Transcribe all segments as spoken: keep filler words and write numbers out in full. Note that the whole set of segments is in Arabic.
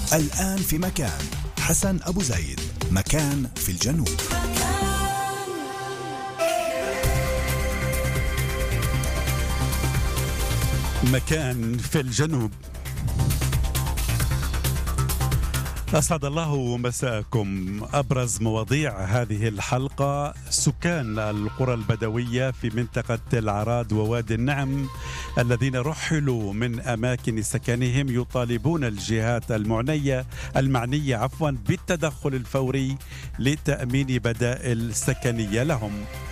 الآن في مكان حسن أبو زيد، مكان في الجنوب. مكان في الجنوب. أسعد الله مساءكم. أبرز مواضيع هذه الحلقة: سكان القرى البدوية في منطقة تل عراد ووادي النعم الذين رحلوا من أماكن سكنهم يطالبون الجهات المعنية المعنية عفوا بالتدخل الفوري لتأمين بدائل سكنية لهم.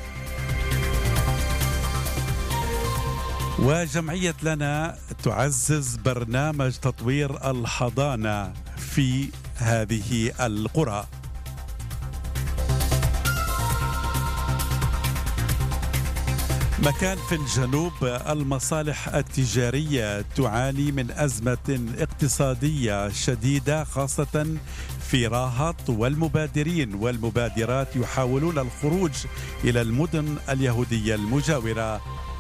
وجمعية لنا تعزز برنامج تطوير الحضانة في هذه القرى. مكان في الجنوب. المصالح التجارية تعاني من أزمة اقتصادية شديدة خاصة في راهط، والمبادرين والمبادرات يحاولون الخروج إلى المدن اليهودية المجاورة.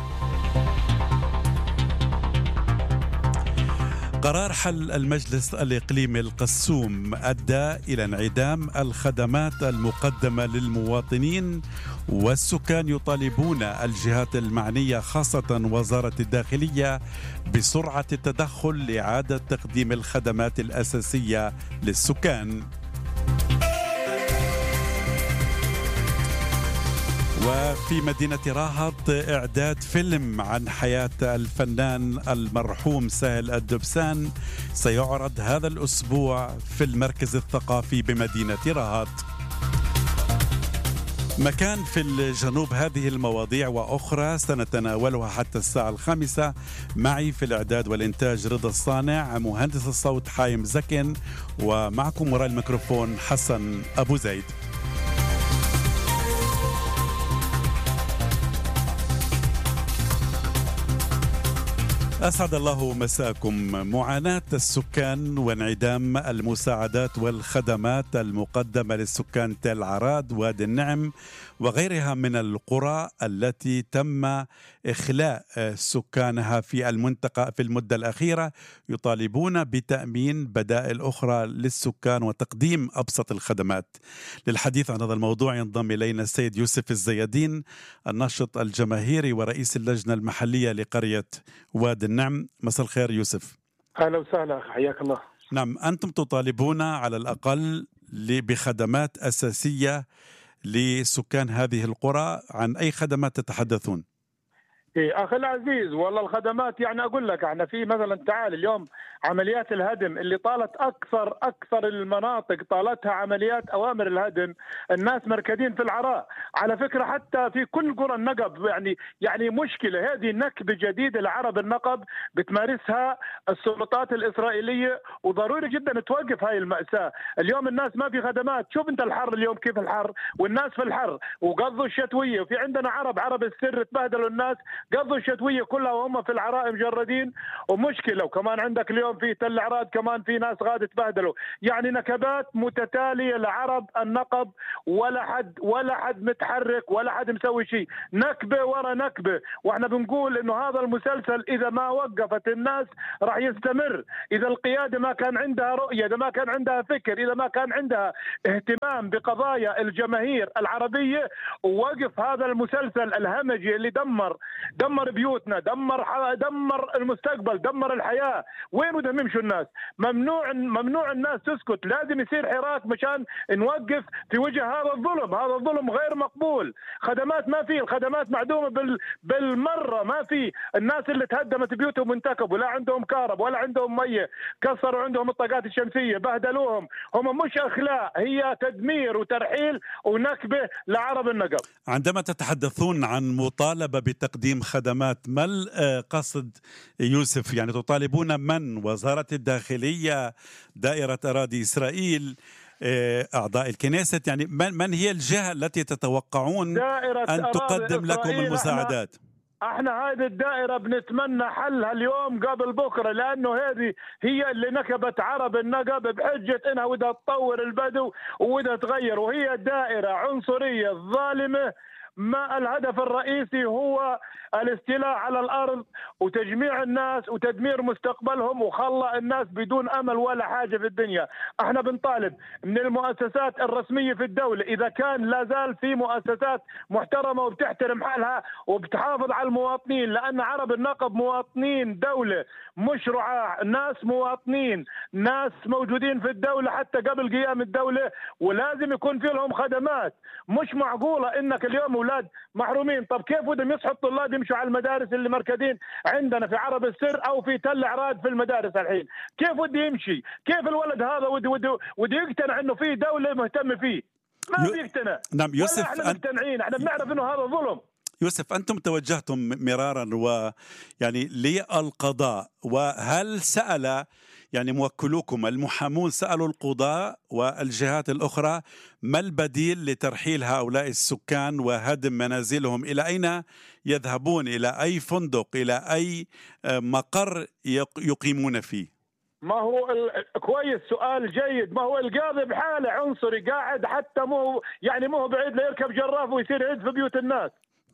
قرار حل المجلس الإقليمي القسوم أدى إلى انعدام الخدمات المقدمة للمواطنين، والسكان يطالبون الجهات المعنية خاصة وزارة الداخلية بسرعة التدخل لإعادة تقديم الخدمات الأساسية للسكان. وفي مدينة راهط إعداد فيلم عن حياة الفنان المرحوم سهل الدبسان سيعرض هذا الأسبوع في المركز الثقافي بمدينة راهط. مكان في الجنوب. هذه المواضيع وأخرى سنتناولها حتى الساعة الخامسة. معي في الإعداد والإنتاج رضا الصانع، مهندس الصوت حايم زكن، ومعكم وراء الميكروفون حسن أبو زيد. أسعد الله مساءكم. معاناة السكان وانعدام المساعدات والخدمات المقدمة للسكان تل عراد وادي النعم وغيرها من القرى التي تم إخلاء سكانها في المنطقة في المدة الأخيرة، يطالبون بتأمين بدائل أخرى للسكان وتقديم أبسط الخدمات. للحديث عن هذا الموضوع ينضم إلينا السيد يوسف الزيادين، الناشط الجماهيري ورئيس اللجنة المحلية لقرية وادي النعم. مساء الخير يوسف. أهلا وسهلا، حياك الله. نعم، أنتم تطالبون على الأقل بخدمات أساسية لسكان هذه القرى. عن أي خدمات تتحدثون؟ إيه أخي العزيز، والله الخدمات يعني أقول لك احنا في مثلا تعال اليوم عمليات الهدم اللي طالت أكثر أكثر المناطق طالتها عمليات أوامر الهدم، الناس مركزين في العراء على فكرة، حتى في كل قرى النقب. يعني يعني مشكلة، هذه نكبة جديدة لعرب النقب بتمارسها السلطات الإسرائيلية، وضروري جدا توقف هاي المأساة. اليوم الناس ما في خدمات. شوف أنت الحر اليوم كيف الحر، والناس في الحر وقضوا الشتوية، وفي عندنا عرب عرب السر تبهدلوا الناس، قضوا الشتوية كلها وهم في العراء مجردين ومشكلة. وكمان عندك اليوم في تل عراد كمان في ناس غادة تبهدلوا. يعني نكبات متتالية لعرب النقب، ولا حد ولا حد متحرك ولا حد مسوي شيء، نكبة ورا نكبة. واحنا بنقول انه هذا المسلسل اذا ما وقفت الناس راح يستمر. اذا القيادة ما كان عندها رؤية، اذا ما كان عندها فكر، اذا ما كان عندها اهتمام بقضايا الجماهير العربية، ووقف هذا المسلسل الهمجي اللي دمر دمر بيوتنا، دمر دمر المستقبل، دمر الحياة، وين بدهم يمشوا الناس؟ ممنوع ممنوع الناس تسكت، لازم يصير حراك مشان نوقف في وجه هذا الظلم. هذا الظلم غير مقبول. خدمات ما في، الخدمات معدومة بال بالمرة، ما في. الناس اللي تهدمت بيوتهم وانتكبوا، لا عندهم كهرب ولا عندهم مية، كسروا عندهم الطاقات الشمسية، بهدلوهم. هم مش أخلاق، هي تدمير وترحيل ونكبة لعرب النقب. عندما تتحدثون عن مطالبة بتقديم خدمات، ما القصد يوسف؟ يعني تطالبون من؟ وزارة الداخلية، دائرة أراضي إسرائيل، أعضاء الكنيسة؟ يعني من, من هي الجهة التي تتوقعون أن تقدم لكم المساعدات؟ احنا هذه الدائرة بنتمنى حلها اليوم قبل بكرة، لأنه هذه هي اللي نكبت عرب النقب بحجة انها بدها تطور البدو وبدها تغير، وهي دائرة عنصرية ظالمة ما الهدف الرئيسي هو الاستيلاء على الأرض وتجميع الناس وتدمير مستقبلهم وخلى الناس بدون أمل ولا حاجة في الدنيا. احنا بنطالب من المؤسسات الرسمية في الدولة، إذا كان لا زال في مؤسسات محترمة وبتحترم حالها وبتحافظ على المواطنين، لأن عرب النقب مواطنين دولة مش رعاة، ناس مواطنين، ناس موجودين في الدولة حتى قبل قيام الدولة، ولازم يكون في لهم خدمات. مش معقولة إنك اليوم أولاد محرومين. طب كيف بدهم يصحوا الطلاب يمشوا على المدارس اللي مركزين عندنا في عرب السر أو في تل عراد في المدارس الحين؟ كيف بده يمشي؟ كيف الولد هذا وده وده وده يقتنع إنه في دولة مهتمة فيه؟ ما بيقتنع. نعم يوسف، احنا مقتنعين، احنا بنعرف إنه هذا ظلم. يوسف، أنتم توجهتم مرارا ويعني للقضاء، وهل سأل يعني موكلوكم المحامون سألوا القضاء والجهات الأخرى ما البديل لترحيل هؤلاء السكان وهدم منازلهم؟ إلى أين يذهبون؟ إلى أي فندق؟ إلى أي مقر يقيمون فيه؟ ما هو كويس، سؤال جيد. ما هو القاضي بحاله عنصري قاعد، حتى مو يعني مو بعيد ليركب جراف ويصير يعد في بيوت الناس.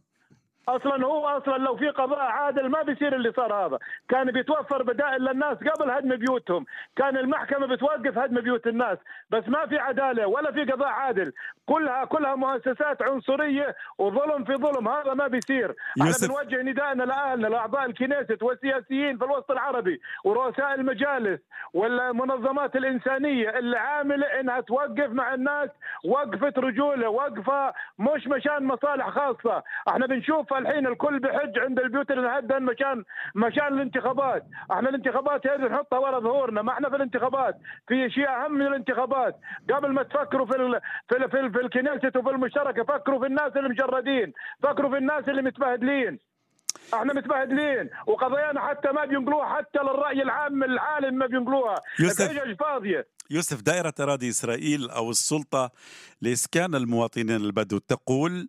اصلا هو اصلا لو في قضاء عادل ما بيصير اللي صار هذا. كان بيتوفر بدائل للناس قبل هدم بيوتهم، كان المحكمه بتوقف هدم بيوت الناس، بس ما في عداله ولا في قضاء عادل. كلها كلها مؤسسات عنصريه وظلم في ظلم. هذا ما بيصير. احنا بنوجه نداءنا لاهلنا، لاعضاء الكنيسة والسياسيين في الوسط العربي ورؤساء المجالس والمنظمات الانسانيه اللي عامله انها توقف مع الناس وقفه رجوله، وقفه مش مشان مصالح خاصه. احنا بنشوف الحين الكل بحج عند البيوت اللي انهدم مشان مشان الانتخابات. احنا الانتخابات هذه نحطها ورا ظهورنا، ما احنا في الانتخابات، في شيء اهم من الانتخابات. قبل ما تفكروا في ال في ال في, ال في الكنيسة وفي المشتركه، فكروا في الناس اللي مجردين، فكروا في الناس اللي متبهدلين. احنا متبهدلين وقضايانا حتى ما بينقلوها، حتى للرأي العام العالم ما بينقلوها. يوسف فاضية. يوسف، دائرة أراضي إسرائيل أو السلطة لإسكان المواطنين البدو تقول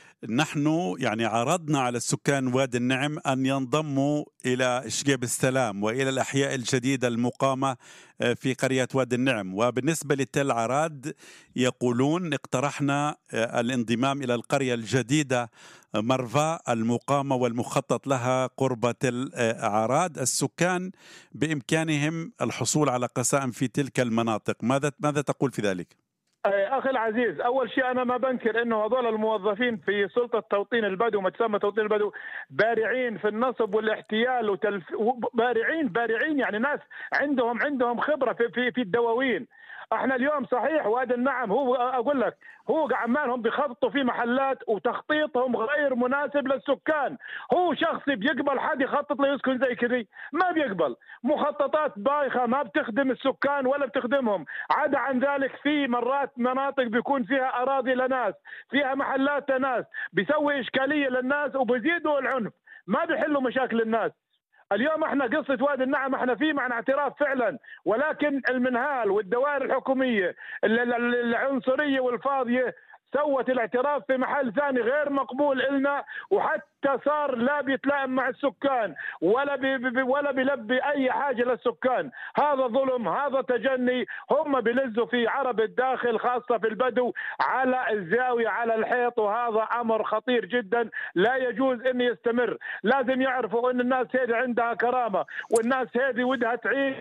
نحن يعني عرضنا على السكان وادي النعم أن ينضموا إلى شقيب السلام وإلى الأحياء الجديدة المقامة في قرية وادي النعم، وبالنسبة لتل عراد يقولون اقترحنا الانضمام إلى القرية الجديدة مرفا المقامة والمخطط لها قرب تل عراد. السكان بإمكانهم الحصول على قسائم في تلك المناطق، ماذا ماذا تقول في ذلك؟ أخي العزيز، أول شيء أنا ما بنكر أنه هذول الموظفين في سلطة توطين البدو، ما تسمى توطين البدو، بارعين في النصب والاحتيال وتلف... بارعين بارعين يعني ناس عندهم عندهم خبرة في في, في الدواوين. احنا اليوم صحيح وادي النعم هو اقول لك هو عمالهم بيخططوا في محلات وتخطيطهم غير مناسب للسكان. هو شخص بيقبل حد يخطط له يسكن زي كذي؟ ما بيقبل. مخططات بايخه ما بتخدم السكان ولا بتخدمهم. عدا عن ذلك في مرات مناطق بيكون فيها اراضي لناس، فيها محلات لناس، بيسوي اشكاليه للناس وبيزيدوا العنف، ما بيحلوا مشاكل الناس. اليوم احنا قصة وادي النعم احنا في معنا اعتراف فعلا، ولكن المنهال والدوائر الحكومية العنصرية والفاضية سوت الاعتراف في محل ثاني غير مقبول إلنا، وحتى صار لا بيتلائم مع السكان ولا بي ولا بيلبي أي حاجة للسكان. هذا ظلم، هذا تجني. هم بيلزوا في عرب الداخل خاصة في البدو على الزاوية على الحيط، وهذا أمر خطير جدا لا يجوز أن يستمر. لازم يعرفوا أن الناس هذه عندها كرامة، والناس هذه ودها تعيش،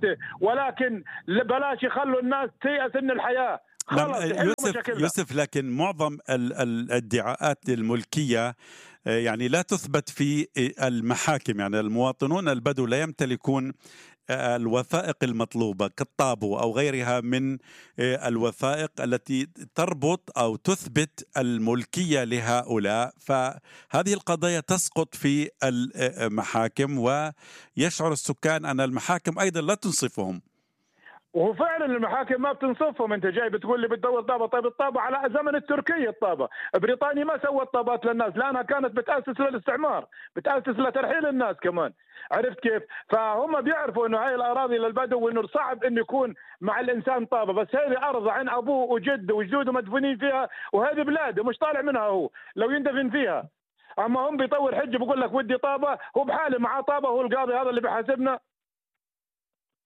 ولكن بلاش يخلوا الناس تيأس من الحياة. نعم يوسف, يوسف لكن معظم الادعاءات الملكية يعني لا تثبت في المحاكم. يعني المواطنون البدو لا يمتلكون الوثائق المطلوبة كالطابو أو غيرها من الوثائق التي تربط أو تثبت الملكية لهؤلاء، فهذه القضايا تسقط في المحاكم ويشعر السكان أن المحاكم أيضا لا تنصفهم. وهو فعلا المحاكم ما بتنصفهم. انت جاي بتقول لي بتدور طابه، طيب الطابه على زمن التركيه، الطابه بريطانيا ما سوت طابات للناس لانها كانت بتاسس للاستعمار، بتاسس لترحيل الناس كمان. عرفت كيف؟ فهم بيعرفوا انه هاي الاراضي للبدو وانه صعب انه يكون مع الانسان طابه، بس هذه ارض عن ابوه وجده وجدوده مدفونين فيها، وهذه بلاده مش طالع منها هو لو يندفن فيها. اما هم بيطور حجه بقول لك ودي طابه، هو بحاله معاه طابه، هو القاضي هذا اللي بيحاسبنا.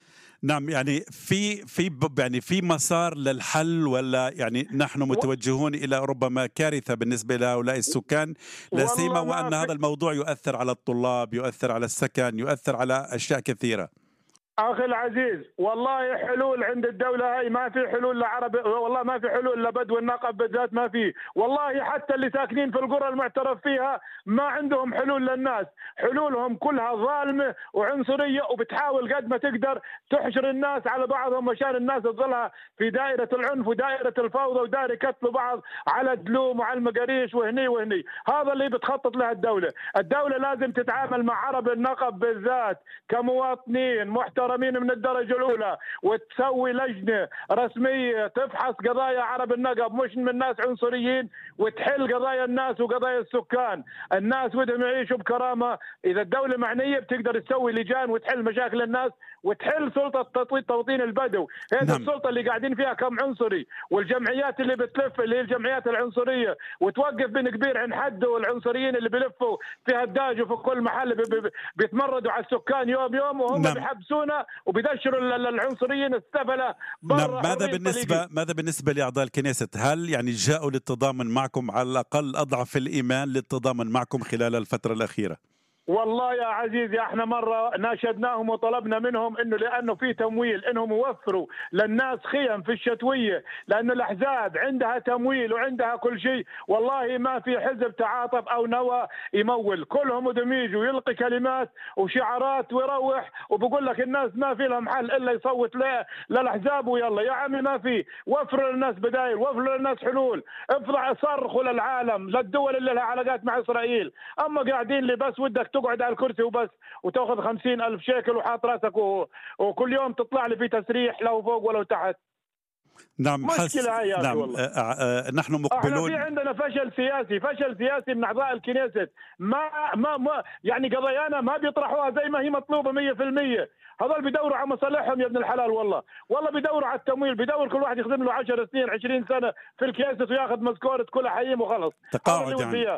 نعم، يعني في في يعني في مسار للحل، ولا يعني نحن متوجهون الى ربما كارثه بالنسبه لهؤلاء السكان، لا سيما والله ما وان في هذا الموضوع يؤثر على الطلاب، يؤثر على السكن، يؤثر على اشياء كثيره. اخي العزيز، والله حلول عند الدوله هاي ما في حلول لعرب، والله ما في حلول لبدو النقب بالذات، ما في والله. حتى اللي ساكنين في القرى المعترف فيها ما عندهم حلول للناس، حلولهم كلها ظالمه وعنصريه، وبتحاول قد ما تقدر تحشر الناس على بعضهم عشان الناس تظلها في دائره العنف ودائره الفوضى ودائره يقتلوا بعض على الدلوم وعلى المقاريش وهني وهني. هذا اللي بتخطط له الدوله، الدوله لازم تتعامل مع عرب النقب بالذات كمواطنين محترمين من الدرجة الأولى، وتسوي لجنة رسمية تفحص قضايا عرب النقب مش من ناس عنصريين، وتحل قضايا الناس وقضايا السكان. الناس بدهم يعيشوا بكرامة، إذا الدولة معنية بتقدر تسوي لجان وتحل مشاكل الناس وتحل سلطة توطين البدو. هذه نعم. السلطة اللي قاعدين فيها كم عنصري، والجمعيات اللي بتلف اللي هي الجمعيات العنصرية، وتوقف بين كبير عن حد، والعنصريين اللي بيلفوا في هداج وفي كل محل بيتمردوا على السكان يوم يوم، وهم نعم. بيحبسونا وبيدشروا العنصريين السفلة برا. نعم. ماذا بالنسبة ماذا بالنسبة لأعضاء الكنيسة؟ هل يعني جاءوا للتضامن معكم، على الأقل أضعف الإيمان للتضامن معكم خلال الفترة الأخيرة؟ والله يا عزيزي احنا مرة ناشدناهم وطلبنا منهم انه لانه في تمويل انهم يوفروا للناس خيم في الشتوية، لانه الاحزاب عندها تمويل وعندها كل شيء. والله ما في حزب تعاطف او نوى يمول، كلهم بدهم يجوا يلقي كلمات وشعارات ويروح وبقول لك الناس ما في لهم حل الا يصوت له للاحزاب. ويلا يا عمي ما في، وفروا للناس بدايل، وفروا للناس حلول، افضع صرخوا للعالم للدول اللي لها علاقات مع اسرائيل. اما قاعدين اللي بس ودك تقعد على الكرسي وبس وتاخذ خمسين ألف شيكل وحاط راسك و... وكل يوم تطلع لي في تسريح لو فوق ولو تحت. نعم. مشكلة هاي يا نعم. والله. آه آه نحن مقبلون. احنا في عندنا فشل سياسي، فشل سياسي من اعضاء الكنيست، ما ما ما يعني قضايانا ما بيطرحوها زي ما هي مطلوبه مية في المية. هذول بيدوروا على مصالحهم يا ابن الحلال، والله والله بيدوروا على التمويل، بيدور كل واحد يخدم له عشر سنين عشرين سنه في الكنيست وياخذ مذكوره كل حيم وخلص. تقاعد يعني.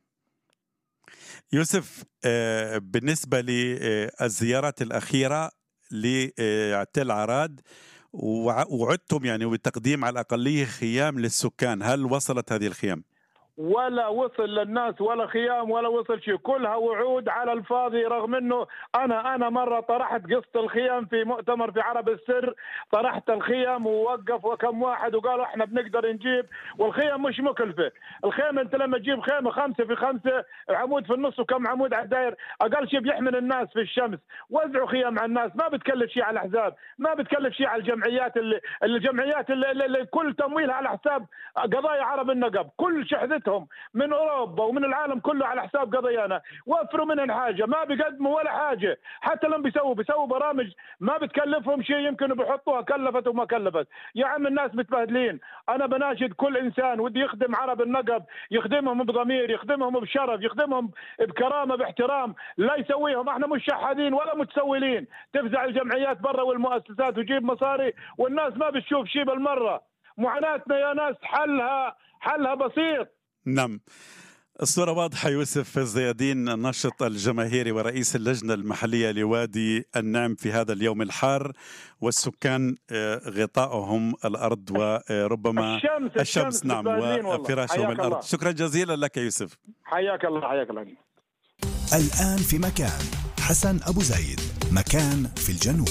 يوسف، بالنسبة للزيارات الأخيرة لتل عراد، وعدتم يعني بالتقديم على الأقلية خيام للسكان، هل وصلت هذه الخيام؟ ولا وصل للناس ولا خيام ولا وصل شيء، كلها وعود على الفاضي. رغم انه انا انا مره طرحت قصه الخيام في مؤتمر في عرب السر، طرحت الخيام ووقف وكم واحد وقالوا احنا بنقدر نجيب، والخيام مش مكلفه. الخيم انت لما تجيب خيمه خمسه في خمسه، عمود في النص وكم عمود على الداير، اقل شيء بيحمل الناس في الشمس. وزعوا خيام على الناس، ما بتكلف شيء على الاحزاب، ما بتكلف شيء على الجمعيات اللي الجمعيات اللي, اللي كل تمويلها على حساب قضايا عرب النقب، كل شحذتهم من اوروبا ومن العالم كله على حساب قضايانا. وفروا منهم حاجه، ما بيقدموا ولا حاجه. حتى لما بيسووا بيسووا برامج ما بتكلفهم شيء، يمكن بيحطوها كلفت وما كلفت. يا عم الناس متبهدلين. انا بناشد كل انسان ودي يخدم عرب النقب يخدمهم بضمير، يخدمهم بشرف، يخدمهم بكرامه باحترام، لا يسويهم. احنا مش شحادين ولا متسولين تفزع الجمعيات برا والمؤسسات وتجيب مصاري والناس ما بتشوف شيء بالمره. معاناتنا يا ناس حلها حلها بسيط. نعم، الصورة واضحة. يوسف الزيادين، الناشط الجماهيري ورئيس اللجنة المحلية لوادي النعم في هذا اليوم الحار، والسكان غطاؤهم الأرض وربما الشمس, الشمس, الشمس نعم، وفراشهم الأرض. الله. شكرا جزيلا لك يوسف. حياك الله. حياك الله. الآن في مكان حسن أبو زايد، مكان في الجنوب.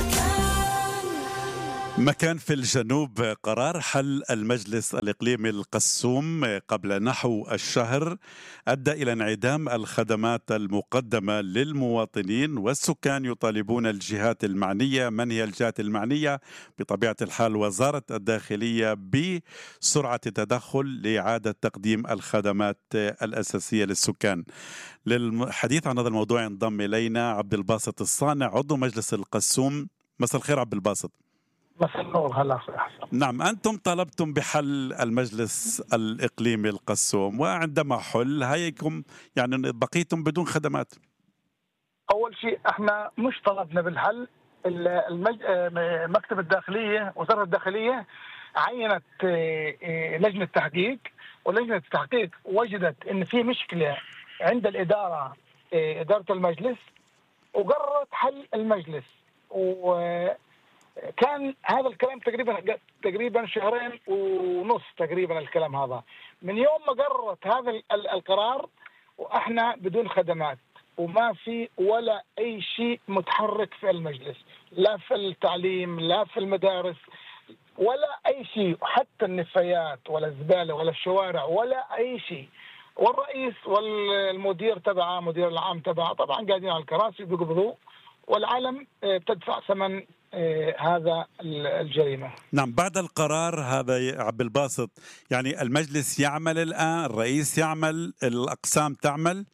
مكان في الجنوب. قرار حل المجلس الإقليمي القسوم قبل نحو الشهر أدى إلى انعدام الخدمات المقدمة للمواطنين، والسكان يطالبون الجهات المعنية. من هي الجهات المعنية؟ بطبيعة الحال وزارة الداخلية بسرعة التدخل لإعادة تقديم الخدمات الأساسية للسكان. للحديث عن هذا الموضوع ينضم إلينا عبد الباسط الصانع، عضو مجلس القسوم. مساء الخير عبد الباسط. مساء النور. هلا نعم، أنتم طلبتم بحل المجلس الإقليمي القسوم، وعندما حل هيكم يعني بقيتم بدون خدمات. أول شيء احنا مش طلبنا بالحل. المج... مكتب الداخلية وزارة الداخلية عينت لجنة تحقيق، ولجنة التحقيق وجدت إن في مشكلة عند الإدارة، إدارة المجلس، وقررت حل المجلس. و كان هذا الكلام تقريبا تقريبا شهرين ونص تقريبا الكلام هذا. من يوم ما قررت هذا القرار واحنا بدون خدمات، وما في ولا اي شيء متحرك في المجلس، لا في التعليم لا في المدارس ولا اي شيء، حتى النفايات ولا الزباله ولا الشوارع ولا اي شيء. والرئيس والمدير تبعه مدير العام تبعه طبعا قاعدين على الكراسي بيقبضوا، والعالم بتدفع ثمن هذا الجريمه. نعم، بعد القرار هذا يا عبد الباسط، يعني المجلس يعمل الان، الرئيس يعمل، الاقسام تعمل،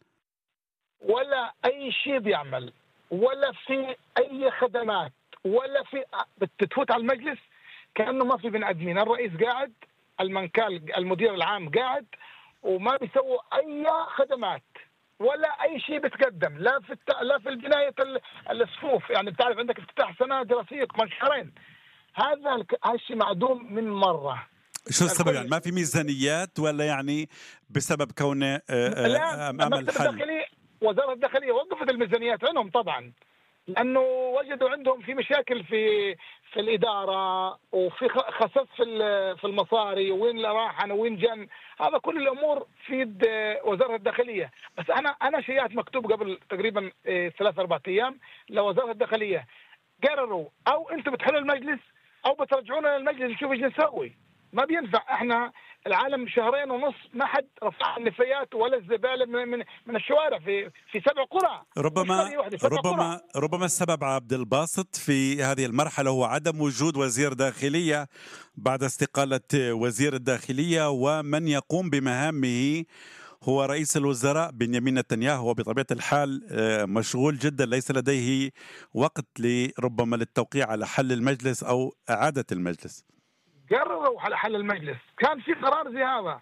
ولا اي شيء بيعمل، ولا في اي خدمات، ولا في بتفوت على المجلس كانه ما في بني ادمين. الرئيس قاعد، المنكال المدير العام قاعد، وما بيسووا اي خدمات ولا اي شيء بتقدم، لا في الت... لا في البنايه الصفوف. يعني بتعرف عندك افتتاح سنه دراسيه كمان شهرين، هذا الشيء معدوم من مره. شو السبب؟ يعني ما في ميزانيات ولا يعني بسبب كونه امام الحل؟ وزاره الداخليه وقفت الميزانيات عنهم طبعا، لانه وجدوا عندهم في مشاكل في في الاداره، وفي خصص في في المصاري، وين راح انا وين جن، هذا كل الامور في يد وزاره الداخليه. بس انا انا شيعت مكتوب قبل تقريبا ثلاث اربع ايام لوزاره الداخليه، قرروا او انتم بتحلوا المجلس او بترجعونا للمجلس نشوف ايش نسوي. ما بينفع، احنا العالم شهرين ونص ما حد رفع النفايات ولا الزباله من من, من الشوارع في في سبع قرى. ربما ربما قرى. ربما السبب عبد الباسط في هذه المرحله هو عدم وجود وزير داخليه بعد استقاله وزير الداخليه، ومن يقوم بمهامه هو رئيس الوزراء بنيامين نتنياهو، وبطبيعة الحال مشغول جدا، ليس لديه وقت لربما للتوقيع على حل المجلس أو إعادة المجلس. قرروا على حل المجلس، كان في قرار زي هذا،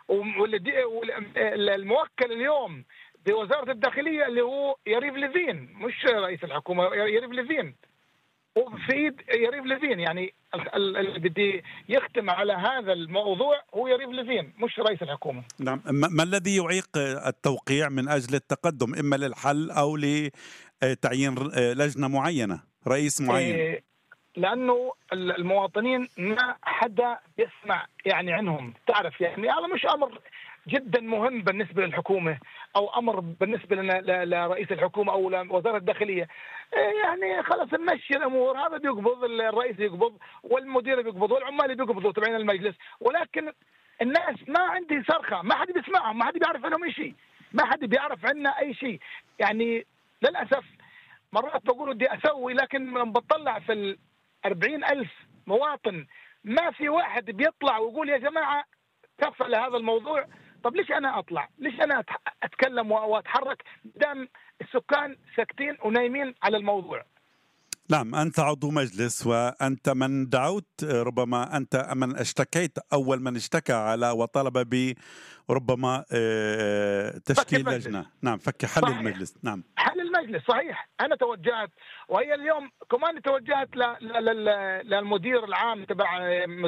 والموكل اليوم بوزارة الداخلية اللي هو يريف ليفين، مش رئيس الحكومة، يريف ليفين، وفي ايد يريف ليفين. يعني اللي بدي يختم على هذا الموضوع هو يريف ليفين مش رئيس الحكومة. نعم، ما الذي يعيق التوقيع من أجل التقدم إما للحل أو لتعيين لجنة معينة، رئيس معين؟ إيه، لأنه المواطنين ما حدا يسمع يعني عنهم، تعرف يعني هذا مش أمر جدا مهم بالنسبة للحكومة أو أمر بالنسبة لنا لرئيس الحكومة أو لوزارة الداخلية. يعني خلاص نمشي الأمور، هذا بيقبض، الرئيس يقبض والمدير بيقبض والعمال بيقبضوا تبعين المجلس، ولكن الناس ما عندي صرخة، ما حد بيسمعهم، ما حد بيعرف عنهم شيء، ما حد بيعرف عنا أي شيء. يعني للأسف مرات بقول بدي أسوي، لكن بطلع في أربعين ألف مواطن ما في واحد بيطلع ويقول يا جماعة كفى لهذا الموضوع. طب ليش أنا أطلع؟ ليش أنا أتكلم وأتحرك دام السكان ساكتين ونايمين على الموضوع؟ نعم، أنت عضو مجلس وأنت من دعوت، ربما أنت من اشتكيت، أول من اشتكى على وطلب بربما تشكيل لجنة. نعم، فك حل صحيح. المجلس. نعم، حل المجلس صحيح. أنا توجهت، وهي اليوم كمان توجهت للمدير العام تبع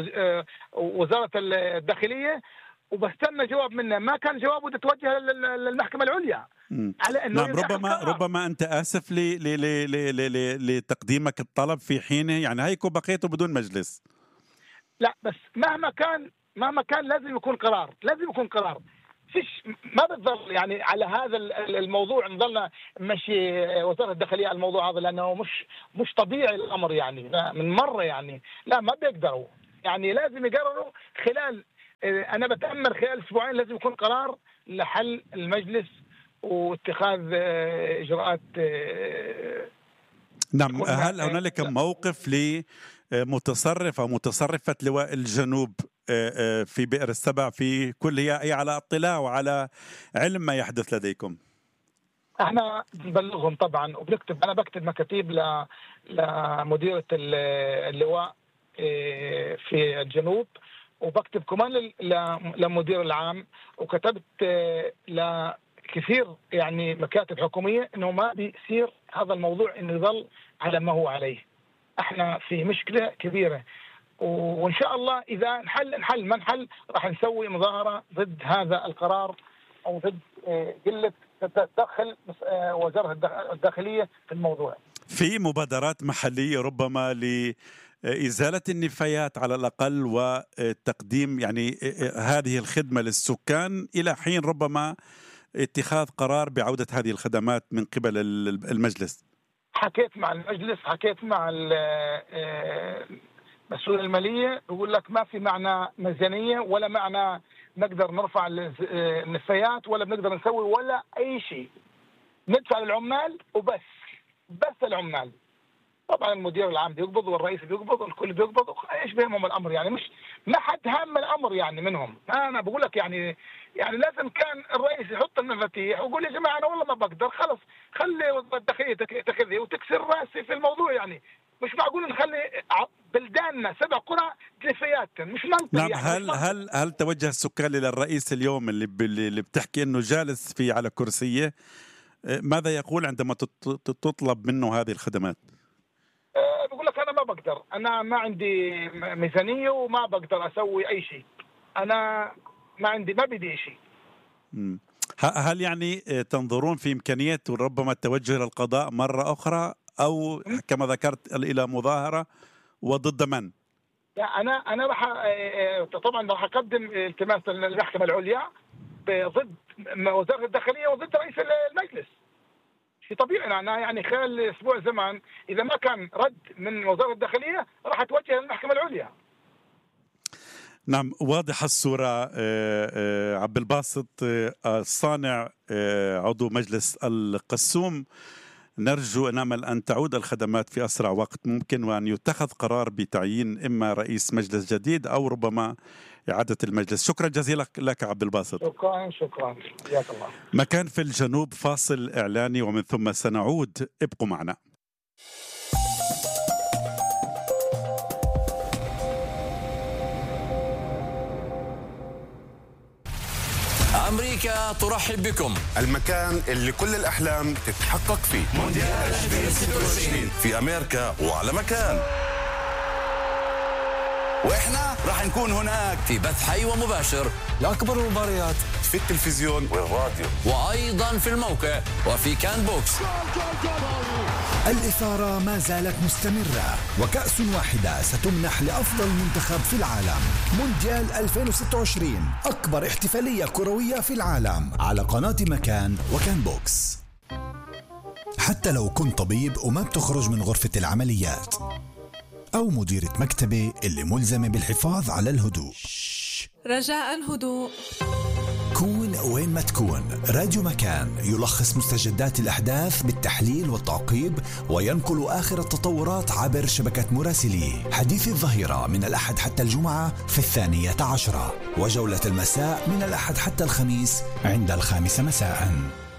وزارة الداخلية، وبستنى جواب منه. ما كان جوابه تتوجه للمحكمة العليا على انه نعم. ربما ربما انت اسف لي لي لي لي لي لي لتقديمك الطلب في حينه، يعني هيكو بقيتوا بدون مجلس. لا بس مهما كان مهما كان لازم يكون قرار، لازم يكون قرار. فيش ما بتضل يعني على هذا الموضوع نضلنا مشي وزارة الداخلية على الموضوع هذا، لانه مش مش طبيعي الامر يعني من مرة. يعني لا ما بيقدروا، يعني لازم يقرروا خلال، أنا بتأمل خلال أسبوعين لازم يكون قرار لحل المجلس واتخاذ إجراءات. نعم، هل هنالك موقف لمتصرف أو متصرفة لواء الجنوب في بئر السبع في كل هي على اطلاع وعلى علم ما يحدث لديكم؟ احنا نبلغهم طبعا، وبنكتب، أنا بكتب مكاتيب لمديرة اللواء في الجنوب، وبكتب كمان للمدير العام، وكتبت لكثير يعني مكاتب حكومية انه ما بيصير هذا الموضوع انه يظل على ما هو عليه. احنا في مشكلة كبيرة، وان شاء الله اذا نحل نحل، ما نحل راح نسوي مظاهرة ضد هذا القرار او ضد قلة تدخل وزارة الداخلية في الموضوع. في مبادرات محلية ربما لإزالة النفايات على الأقل وتقديم يعني هذه الخدمة للسكان إلى حين ربما اتخاذ قرار بعودة هذه الخدمات من قبل المجلس؟ حكيت مع المجلس، حكيت مع مسؤول المالية، يقول لك ما في معنى ميزانية ولا معنى نقدر نرفع النفايات ولا بنقدر نسوي ولا أي شيء، ندفع للعمال وبس، بس العمال. طبعا المدير العام بيقبض والرئيس بيقبض والكل بيقبض، ايش بيهمهم الامر يعني؟ مش ما حد هم الامر يعني منهم. انا بقول لك يعني يعني لازم كان الرئيس يحط المفاتيح ويقول يا جماعه انا والله ما بقدر، خلص خلي وزاره الداخليه تاخذي وتكسر راسي في الموضوع. يعني مش معقول نخلي بلداننا سبع قرى تلفيات، مش منطق. نعم. يعني هل هل هل توجه السكان الى الرئيس اليوم اللي اللي بتحكي انه جالس في على كرسيه؟ ماذا يقول عندما تطلب منه هذه الخدمات؟ أه بقول لك أنا ما بقدر، أنا ما عندي ميزانية وما بقدر أسوي أي شيء، أنا ما عندي ما بدي شيء. هل يعني تنظرون في إمكانية ربما التوجه إلى القضاء مرة أخرى أو كما ذكرت إلى مظاهرة وضد من؟ لا أنا أنا راح طبعا راح أقدم التماس للمحكمة العليا ضد وزارة الداخلية وضد رئيس المجلس. شيء طبيعي. أنا يعني خلال أسبوع زمان إذا ما كان رد من وزارة الداخلية راح أتوجه للمحكمة العليا. نعم، واضحة الصورة. عبد الباسط الصانع عضو مجلس القسوم، نرجو نأمل أن تعود الخدمات في أسرع وقت ممكن وأن يتخذ قرار بتعيين إما رئيس مجلس جديد أو ربما إعادة المجلس. شكرا جزيلا لك عبد الباسط. شكرا شكرا حياك الله. مكان في الجنوب، فاصل إعلاني ومن ثم سنعود، ابقوا معنا. أمريكا ترحب بكم، المكان اللي كل الأحلام تتحقق فيه. مونديال ألفين وستة وعشرين في أمريكا وعلى مكان، وإحنا راح نكون هناك في بث حي ومباشر لأكبر المباريات في التلفزيون والراديو وأيضا في الموقع وفي كان بوكس. الإثارة ما زالت مستمرة وكأس واحدة ستمنح لأفضل منتخب في العالم. مونديال ألفين وستة وعشرين، أكبر احتفالية كروية في العالم، على قناة مكان وكان بوكس. حتى لو كنت طبيب وما بتخرج من غرفة العمليات، أو مديرة مكتبة اللي ملزمة بالحفاظ على الهدوء، رجاء هدوء. كون وين ما تكون، راديو مكان يلخص مستجدات الأحداث بالتحليل والتعقيب وينقل آخر التطورات عبر شبكة مراسليه. حديث الظهيرة من الأحد حتى الجمعة في الثانية عشرة، وجولة المساء من الأحد حتى الخميس عند الخامسة مساء.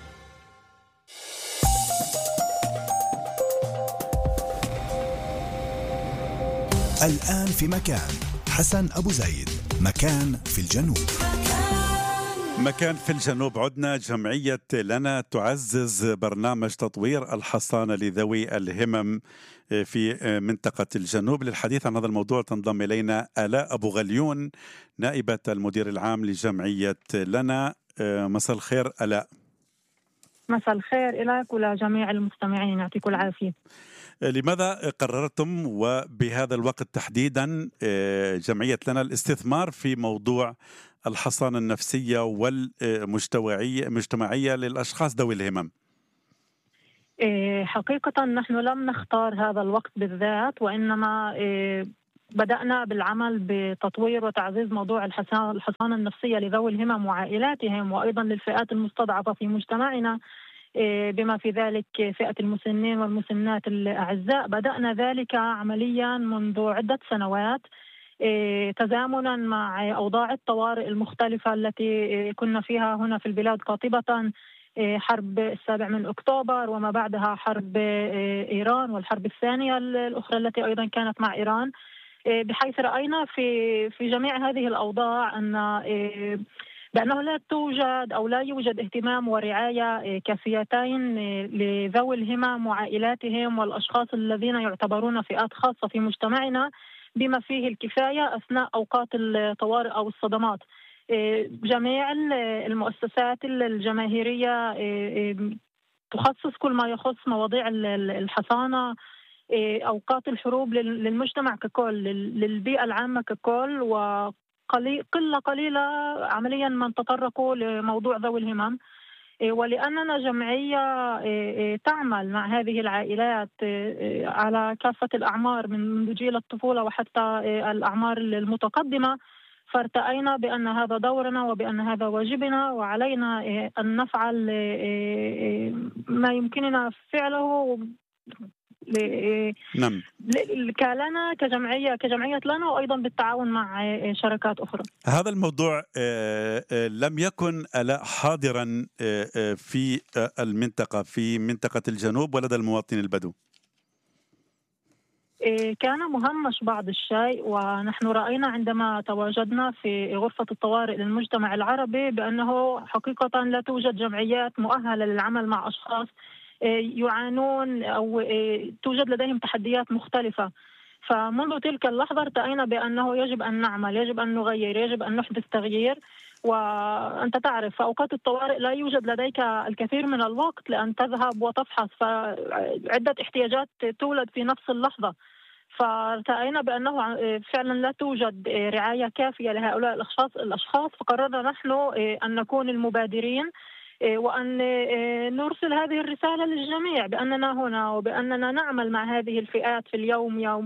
الآن في مكان، حسن أبو زايد، مكان في الجنوب. مكان في الجنوب، عدنا. جمعية لنا تعزز برنامج تطوير الحصانة لذوي الهمم في منطقة الجنوب. للحديث عن هذا الموضوع تنضم إلينا آلاء أبو غليون، نائبة المدير العام لجمعية لنا. مساء الخير آلاء. مساء الخير لك ولجميع المستمعين، يعطيكم العافية. لماذا قررتم وبهذا الوقت تحديدا جمعية لنا الاستثمار في موضوع الحصانة النفسية والمجتمعية للأشخاص ذوي الهمم؟ حقيقة نحن لم نختار هذا الوقت بالذات، وإنما بدأنا بالعمل بتطوير وتعزيز موضوع الحصانة النفسية لذوي الهمم وعائلاتهم، وأيضا للفئات المستضعفة في مجتمعنا بما في ذلك فئة المسنين والمسنات الأعزاء. بدأنا ذلك عمليا منذ عدة سنوات تزامنا مع أوضاع الطوارئ المختلفة التي كنا فيها هنا في البلاد قاطبة، حرب السابع من أكتوبر وما بعدها حرب إيران والحرب الثانية الأخرى التي أيضا كانت مع إيران، بحيث رأينا في في جميع هذه الأوضاع أن بأنه لا توجد أو لا يوجد اهتمام ورعاية كافيتين لذوي الهمم وعائلاتهم والأشخاص الذين يعتبرون فئات خاصة في مجتمعنا بما فيه الكفاية أثناء أوقات الطوارئ أو الصدمات. جميع المؤسسات الجماهيرية تخصص كل ما يخص مواضيع الحصانة، أوقات الحروب للمجتمع ككل، للبيئة العامة ككل، وقليل قلة قليلة عمليا من تطرقوا لموضوع ذوي الهمم. ولأننا جمعية تعمل مع هذه العائلات على كافة الأعمار من جيل الطفولة وحتى الأعمار المتقدمة، فارتأينا بأن هذا دورنا وبأن هذا واجبنا، وعلينا أن نفعل ما يمكننا فعله نعم كلنا كجمعية كجمعية لنا، وأيضا بالتعاون مع شركات أخرى. هذا الموضوع لم يكن آلاء حاضرا في المنطقة في منطقة الجنوب ولدى المواطن البدو؟ كان مهمش بعض الشيء، ونحن رأينا عندما تواجدنا في غرفة الطوارئ للمجتمع العربي بأنه حقيقة لا توجد جمعيات مؤهلة للعمل مع أشخاص يعانون أو توجد لديهم تحديات مختلفة. فمنذ تلك اللحظة ارتأينا بأنه يجب أن نعمل، يجب أن نغير، يجب أن نحدث تغيير. وأنت تعرف في أوقات الطوارئ لا يوجد لديك الكثير من الوقت لأن تذهب وتفحص، فعدة احتياجات تولد في نفس اللحظة. فارتأينا بأنه فعلا لا توجد رعاية كافية لهؤلاء الأشخاص الأشخاص فقررنا نحن أن نكون المبادرين وأن نرسل هذه الرسالة للجميع بأننا هنا وبأننا نعمل مع هذه الفئات في اليوم يوم،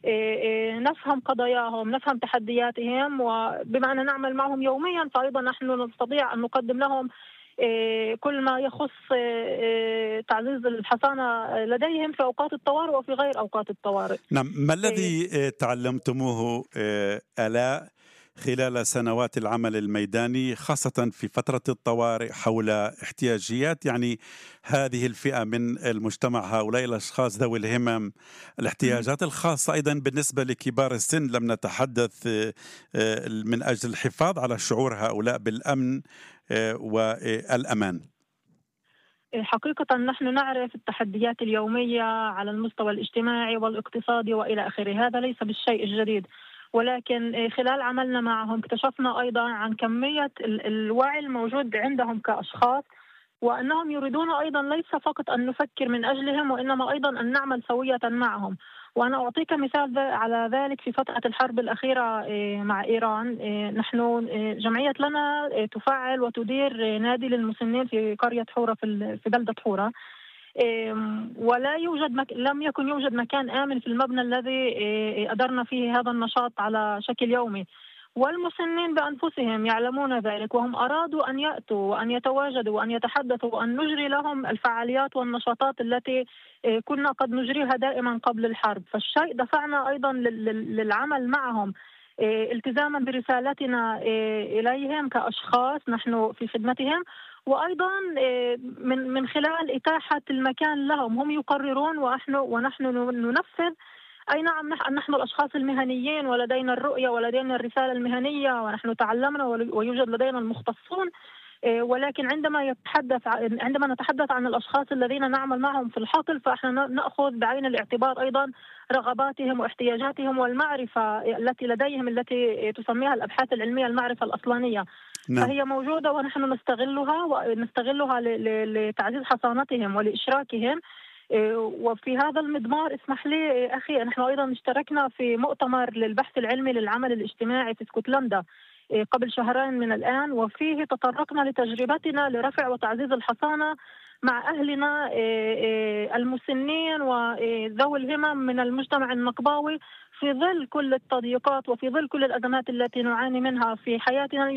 نفهم قضاياهم، نفهم تحدياتهم، وبما أننا نعمل معهم يوميا فأيضا نحن نستطيع أن نقدم لهم كل ما يخص تعزيز الحصانة لديهم في أوقات الطوارئ وفي غير أوقات الطوارئ. نعم، ما الذي تعلمتموه آلاء خلال سنوات العمل الميداني خاصة في فترة الطوارئ حول احتياجيات يعني هذه الفئة من المجتمع، هؤلاء الأشخاص ذوي الهمم، الاحتياجات الخاصة أيضا بالنسبة لكبار السن؟ لم نتحدث من أجل الحفاظ على شعور هؤلاء بالأمن والأمان. حقيقة نحن نعرف التحديات اليومية على المستوى الاجتماعي والاقتصادي وإلى آخره، هذا ليس بالشيء الجديد، ولكن خلال عملنا معهم اكتشفنا أيضا عن كمية الوعي الموجود عندهم كأشخاص، وأنهم يريدون أيضا ليس فقط أن نفكر من أجلهم وإنما أيضا أن نعمل سوية معهم. وأنا أعطيك مثال على ذلك. في فترة الحرب الأخيرة مع إيران نحن جمعية لنا تفعل وتدير نادي للمسنين في قرية حورة في بلدة حورة، ولا يوجد مك... لم يكن يوجد مكان آمن في المبنى الذي أدرنا فيه هذا النشاط على شكل يومي، والمسنين بأنفسهم يعلمون ذلك، وهم أرادوا أن يأتوا وأن يتواجدوا وأن يتحدثوا وأن نجري لهم الفعاليات والنشاطات التي كنا قد نجريها دائما قبل الحرب. فالشيء دفعنا أيضا للعمل معهم التزاما برسالتنا إليهم كأشخاص نحن في خدمتهم، وأيضا من من خلال إتاحة المكان لهم، هم يقررون ونحن ونحن ننفذ. أي نعم، نحن الأشخاص المهنيين ولدينا الرؤية ولدينا الرسالة المهنية ونحن تعلمنا ويوجد لدينا المختصون، ولكن عندما يتحدث عندما نتحدث عن الأشخاص الذين نعمل معهم في الحقل فإحنا نأخذ بعين الاعتبار أيضا رغباتهم واحتياجاتهم والمعرفة التي لديهم التي تسميها الأبحاث العلمية المعرفة الأصلانية. نعم. فهي موجودة ونحن نستغلها ونستغلها لتعزيز حصانتهم ولإشراكهم. وفي هذا المضمار اسمح لي أخي، نحن أيضا اشتركنا في مؤتمر للبحث العلمي للعمل الاجتماعي في اسكتلندا قبل شهرين من الآن، وفيه تطرقنا لتجربتنا لرفع وتعزيز الحصانة مع أهلنا المسنين وذوي الهمم من المجتمع النقباوي في ظل كل التضييقات وفي ظل كل الأزمات التي نعاني منها في حياتنا.